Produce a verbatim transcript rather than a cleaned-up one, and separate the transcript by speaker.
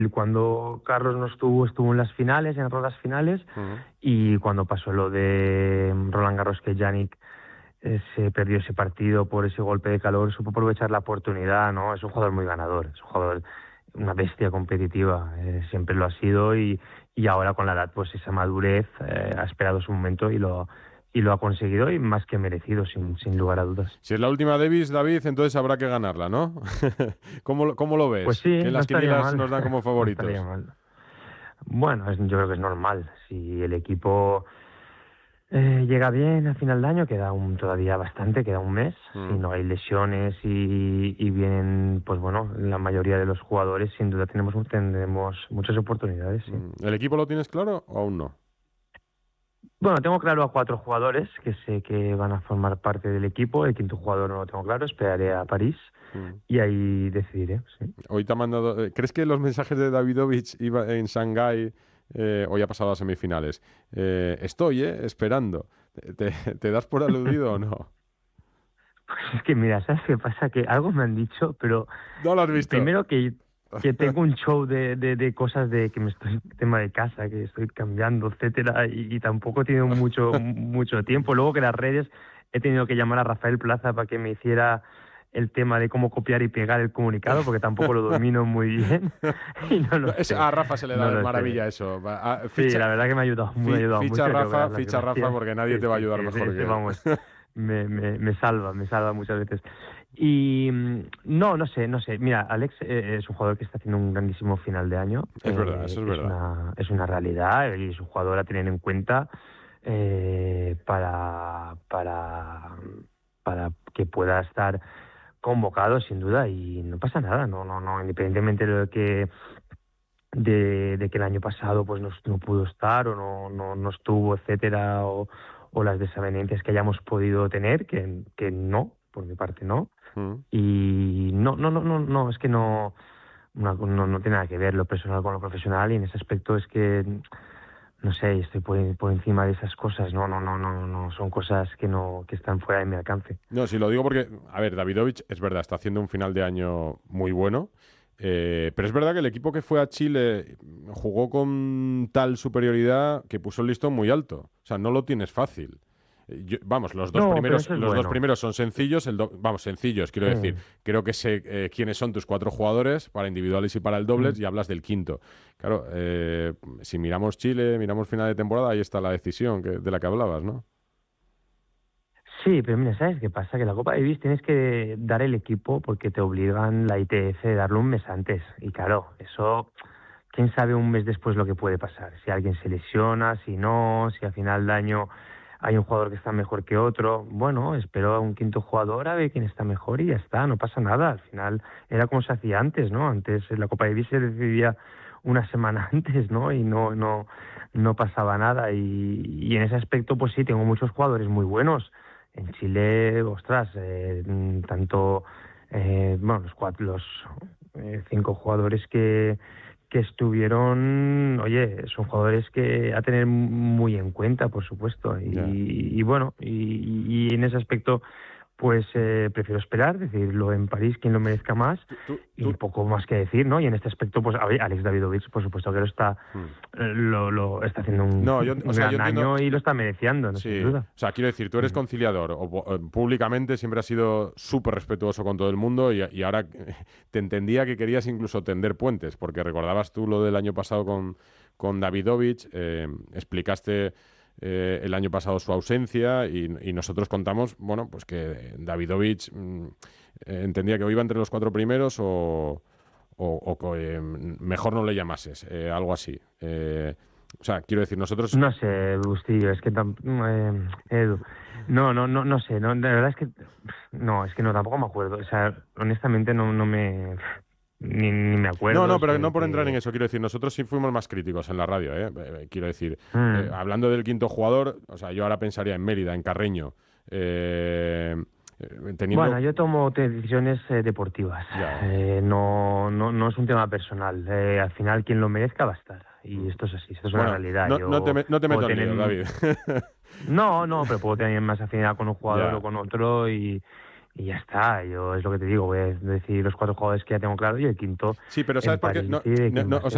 Speaker 1: Cuando Carlos no estuvo, estuvo en las finales, en rondas finales,
Speaker 2: Uh-huh.
Speaker 1: y cuando pasó lo de Roland Garros, que Yannick eh, se perdió ese partido por ese golpe de calor, supo aprovechar la oportunidad, ¿no? Es un jugador muy ganador, es un jugador, una bestia competitiva, eh, siempre lo ha sido, y, y ahora con la edad, pues esa madurez, eh, ha esperado su momento y lo y lo ha conseguido, y más que merecido, sin, sin lugar a dudas.
Speaker 2: Si es la última Davis, David, entonces habrá que ganarla, ¿no? ¿Cómo, lo- cómo lo
Speaker 1: Pues
Speaker 2: ves?
Speaker 1: sí,
Speaker 2: Que en
Speaker 1: no
Speaker 2: las
Speaker 1: estaría
Speaker 2: quinielas
Speaker 1: mal,
Speaker 2: nos dan como
Speaker 1: no estaría
Speaker 2: favoritos.
Speaker 1: mal. Bueno, es, yo creo que es normal. Si el equipo eh, llega bien a final de año, queda un, todavía bastante, queda un mes. Si
Speaker 2: Mm.
Speaker 1: no hay lesiones y, y vienen, pues bueno, la mayoría de los jugadores, sin duda tenemos, tendremos muchas oportunidades, sí.
Speaker 2: Mm. ¿El equipo lo tienes claro o aún no?
Speaker 1: Bueno, tengo claro a cuatro jugadores que sé que van a formar parte del equipo. El quinto jugador no lo tengo claro, esperaré a París
Speaker 2: Mm.
Speaker 1: y ahí decidiré, sí.
Speaker 2: Hoy te ha mandado... eh, ¿Crees que los mensajes de Davidovich iba en Shanghái eh, hoy ha pasado a semifinales? Eh, estoy, ¿eh? Esperando. ¿Te, te- te das por aludido o no?
Speaker 1: Pues es que mira, ¿sabes qué pasa? Que algo me han dicho, pero
Speaker 2: ¿No lo has visto?
Speaker 1: primero que, que tengo un show de, de, de cosas de que me estoy, tema de casa, que estoy cambiando, etcétera, y, y tampoco he tenido mucho, mucho tiempo. Luego que las redes he tenido que llamar a Rafael Plaza para que me hiciera el tema de cómo copiar y pegar el comunicado, porque tampoco lo domino muy bien y no
Speaker 2: No,
Speaker 1: lo
Speaker 2: es-
Speaker 1: sé,
Speaker 2: a Rafa se le da
Speaker 1: no
Speaker 2: de
Speaker 1: lo sé.
Speaker 2: maravilla eso. Va, a-
Speaker 1: Sí,
Speaker 2: ficha,
Speaker 1: la verdad que me ha ayudado, me ha
Speaker 2: fi-
Speaker 1: ayudado
Speaker 2: ficha a
Speaker 1: mucho, tengo que
Speaker 2: Rafa,
Speaker 1: dar las
Speaker 2: ficha a Rafa
Speaker 1: gracias.
Speaker 2: porque nadie
Speaker 1: Sí,
Speaker 2: te va a
Speaker 1: sí,
Speaker 2: ayudar
Speaker 1: sí, ese,
Speaker 2: mejor
Speaker 1: ese,
Speaker 2: que él.
Speaker 1: vamos, me, me, me salva, me salva muchas veces. Y mm, no, no sé, no sé. Mira, Alex eh, es un jugador que está haciendo un grandísimo final de año,
Speaker 2: Es verdad,
Speaker 1: eh,
Speaker 2: eso es
Speaker 1: es
Speaker 2: verdad.
Speaker 1: una, es una realidad, y es un jugador a tener en cuenta, eh, para, para, para que pueda estar convocado, sin duda, y no pasa nada, no, no, no, independientemente de lo que de, de que el año pasado pues no, no pudo estar o no, no, no estuvo, etcétera, o, o las desavenencias que hayamos podido tener, que, que no, por mi parte no.
Speaker 2: Mm.
Speaker 1: Y no, no, no, no, no, es que no, no, no, no tiene nada que ver lo personal con lo profesional, y en ese aspecto es que, no sé, estoy por, por encima de esas cosas, no, no, no, no, no, son cosas que no, que están fuera de mi alcance.
Speaker 2: No, si lo digo porque, a ver, Davidovich es verdad, está haciendo un final de año muy bueno, eh, pero es verdad que el equipo que fue a Chile jugó con tal superioridad que puso el listón muy alto. O sea, no lo tienes fácil. Eh, yo- vamos, los dos
Speaker 1: No, pero
Speaker 2: primeros,
Speaker 1: eso es
Speaker 2: los dos
Speaker 1: bueno.
Speaker 2: primeros son sencillos, el do- vamos, sencillos, quiero
Speaker 1: Sí.
Speaker 2: decir. Creo que sé eh, quiénes son tus cuatro jugadores para individuales y para el dobles
Speaker 1: Mm.
Speaker 2: y hablas del quinto. Claro, eh, si miramos Chile, miramos final de temporada, ahí está la decisión que, de la que hablabas, ¿no?
Speaker 1: Sí, pero mira, ¿sabes qué pasa? Que la Copa Davis tienes que dar el equipo porque te obligan la I T F a darlo un mes antes. Y claro, eso, quién sabe un mes después lo que puede pasar. Si alguien se lesiona, si no, si al final del año hay un jugador que está mejor que otro. Bueno, espero a un quinto jugador a ver quién está mejor y ya está, no pasa nada. Al final era como se hacía antes, ¿no? Antes la Copa Davis se decidía una semana antes, ¿no? Y no, no, no pasaba nada. Y, y en ese aspecto, pues sí, tengo muchos jugadores muy buenos. En Chile, ostras, eh, mm, tanto, eh, bueno, los cuatro, los eh, cinco jugadores que, que estuvieron, oye, son jugadores que a tener muy en cuenta, por supuesto.
Speaker 2: Ya.
Speaker 1: Y, y bueno, y, y en ese aspecto, pues eh, prefiero esperar, decirlo en París, quien lo merezca más,
Speaker 2: Tú, tú,
Speaker 1: y
Speaker 2: tú-
Speaker 1: poco más que decir, ¿no? Y en este aspecto, pues a ver, Alex Davidovich, por supuesto que lo está,
Speaker 2: Hmm.
Speaker 1: eh, lo, lo está haciendo un,
Speaker 2: No, yo, o
Speaker 1: un
Speaker 2: sea, yo
Speaker 1: gran
Speaker 2: entiendo.
Speaker 1: año y lo está mereciendo, no sin
Speaker 2: Sí,
Speaker 1: duda.
Speaker 2: o sea, quiero decir, tú eres
Speaker 1: Mm.
Speaker 2: conciliador, o, o, públicamente siempre has sido súper respetuoso con todo el mundo y, y ahora te entendía que querías incluso tender puentes, porque recordabas tú lo del año pasado con, con Davidovich, eh, explicaste eh, el año pasado su ausencia y, y nosotros contamos, bueno, pues que Davidovich mm, eh, entendía que o iba entre los cuatro primeros o, o, o eh, mejor no le llamases, eh, algo así. Eh, o sea, quiero decir, nosotros...
Speaker 1: No sé, Bustillo, es que tam- eh, Edu, no, no, no, no sé, no, de verdad es que no, es que no, tampoco me acuerdo, o sea, honestamente no, no me, ni, ni me
Speaker 2: No,
Speaker 1: acuerdo,
Speaker 2: no, pero no
Speaker 1: sé
Speaker 2: por entrar en
Speaker 1: que,
Speaker 2: eso, quiero decir, nosotros sí fuimos más críticos en la radio, ¿eh? Eh, quiero decir, eh,
Speaker 1: mm.
Speaker 2: hablando del quinto jugador, o sea, yo ahora pensaría en Mérida, en Carreño, eh, eh, teniendo...
Speaker 1: Bueno, yo tomo te- decisiones eh, deportivas,
Speaker 2: Ya.
Speaker 1: eh, no, no, no es un tema personal, eh, al final quien lo merezca va a estar, y
Speaker 2: Mm.
Speaker 1: esto es así, esto es una
Speaker 2: Bueno,
Speaker 1: realidad,
Speaker 2: no, no te,
Speaker 1: yo
Speaker 2: me- no te
Speaker 1: puedo
Speaker 2: meto en
Speaker 1: tener,
Speaker 2: líos, David.
Speaker 1: no, no, pero puedo tener más afinidad con un jugador o
Speaker 2: Ya.
Speaker 1: con otro, y Y ya está, yo es lo que te digo, voy a decir los cuatro jugadores que ya tengo claro y el quinto
Speaker 2: Sí, pero ¿sabes
Speaker 1: en
Speaker 2: por qué?
Speaker 1: París
Speaker 2: No,
Speaker 1: decide
Speaker 2: no,
Speaker 1: quién
Speaker 2: no,
Speaker 1: va a
Speaker 2: o
Speaker 1: ser.
Speaker 2: sea,